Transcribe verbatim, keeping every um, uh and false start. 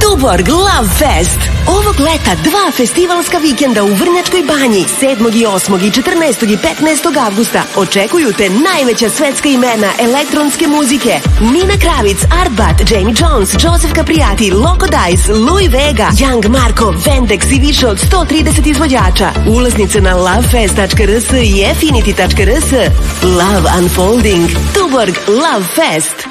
Tuborg Love Fest. Ovog leta dva festivalska vikenda u Vrnjačkoj banji sedmog i osmog i četrnaestog i petnaestog avgusta očekuju te najveća svetska imena elektronske muzike. Nina Kravic, Artbat, Jamie Jones, Joseph Capriati, Loco Dice, Louis Vega, Young Marko, Vendex i više od sto trideset izvođača. Ulaznice na lovefest tačka r s i affinity tačka r s. Love Unfolding. Tuborg Love Fest.